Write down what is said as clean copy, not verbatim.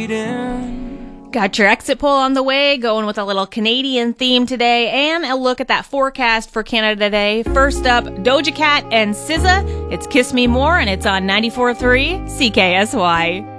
waiting. Got your exit poll on the way, going with a little Canadian theme today, and a look at that forecast for Canada today. First up, Doja Cat and SZA. It's Kiss Me More, and it's on 94.3 CKSY.